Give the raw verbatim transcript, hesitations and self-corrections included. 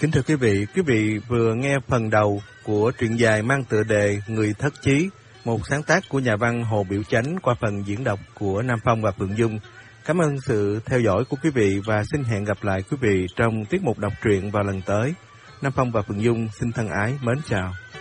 Kính thưa quý vị, quý vị vừa nghe phần đầu của truyện dài mang tựa đề Người Thất Chí, một sáng tác của nhà văn Hồ Biểu Chánh qua phần diễn đọc của Nam Phong và Phượng Dung. Cảm ơn sự theo dõi của quý vị và xin hẹn gặp lại quý vị trong tiết mục đọc truyện vào lần tới. Nam Phong và Phượng Dung xin thân ái mến chào.